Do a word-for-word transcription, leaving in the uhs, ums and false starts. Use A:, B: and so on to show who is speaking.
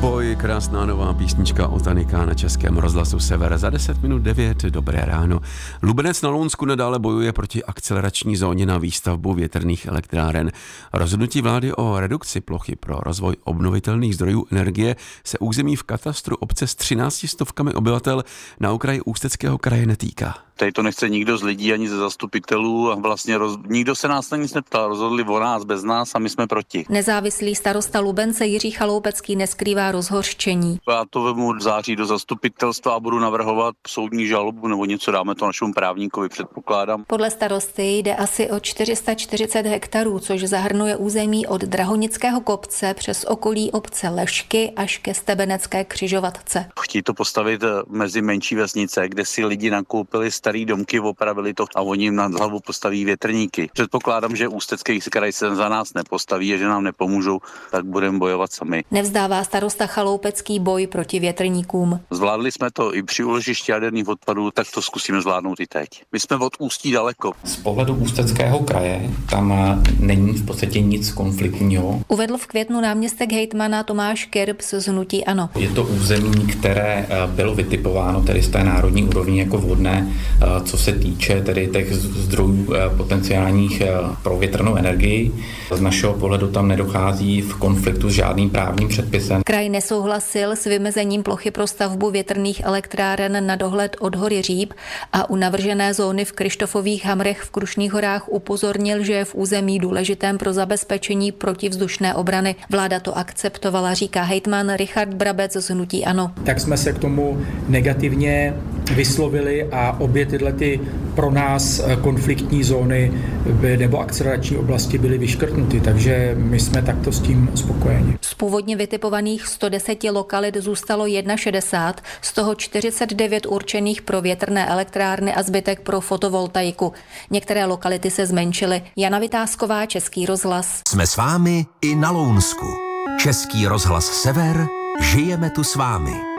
A: Boj, krásná nová písnička od Anika na Českém rozhlasu Sever. Za deset minut devět, dobré ráno. Lubenec na Lounsku nadále bojuje proti akcelerační zóně na výstavbu větrných elektráren. Rozhodnutí vlády o redukci plochy pro rozvoj obnovitelných zdrojů energie se území v katastru obce s třinácti stovkami obyvatel na okraji Ústeckého kraje netýká.
B: Tady to nechce nikdo z lidí ani ze zastupitelů a vlastně roz... nikdo se nás na nic neptal, rozhodli o nás bez nás a my jsme proti.
C: Nezávislý starosta Lubence Jiří Chaloupecký neskrývá rozhořčení.
B: Já to vemu v září do zastupitelstva a budu navrhovat soudní žalobu nebo něco, dáme to našemu právníkovi, předpokládám.
C: Podle starosty jde asi o čtyři sta čtyřicet hektarů, což zahrnuje území od Drahonického kopce přes okolí obce Lešky až ke Stebenecké křižovatce.
B: Chtějí to postavit mezi menší vesnice, kde si lidi nakoupili starý domky, opravili to a oni jim nad hlavu postaví větrníky. Předpokládám, že Ústecký kraj se za nás nepostaví a že nám nepomůžou, tak budeme bojovat sami.
C: Nevzdává starosta Chaloupecký boj proti větrníkům.
B: Zvládli jsme to i při úložišti jaderných odpadů, tak to zkusíme zvládnout i teď. My jsme od Ústí daleko.
D: Z pohledu Ústeckého kraje tam není v podstatě nic konfliktního.
C: Uvedl v květnu náměstek hejtmana Tomáš Kirps z hnutí ANO.
D: Je to území, které bylo vytipováno tedy z té národní úrovni jako vhodné, co se týče tedy těch zdrojů potenciálních pro větrnou energii. Z našeho pohledu tam nedochází v konfliktu s žádným právním předpisem.
C: Kraj nesouhlasil s vymezením plochy pro stavbu větrných elektráren na dohled od hory Říp a u navržené zóny v Krištofových Hamrech v Krušných horách upozornil, že je v území důležitém pro zabezpečení protivzdušné obrany. Vláda to akceptovala, říká hejtman Richard Brabec z hnutí ANO.
E: Tak jsme se k tomu negativně vyslovili a obě tyhle ty pro nás konfliktní zóny nebo akcelerační oblasti byly vyškrtnuty, takže my jsme takto s tím spokojeni.
C: Z původně vytipovaných sto deset lokalit zůstalo šedesát jedna, z toho čtyřicet devět určených pro větrné elektrárny a zbytek pro fotovoltaiku. Některé lokality se zmenšily. Jana Vytázková, Český rozhlas.
F: Jsme s vámi i na Lounsku. Český rozhlas Sever, žijeme tu s vámi.